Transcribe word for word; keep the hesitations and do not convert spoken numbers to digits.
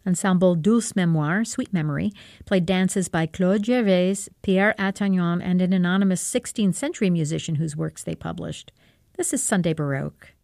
Ensemble Douce Mémoire, Sweet Memory, played dances by Claude Gervais, Pierre Attagnan, and an anonymous sixteenth century musician whose works they published. This is Sunday Baroque.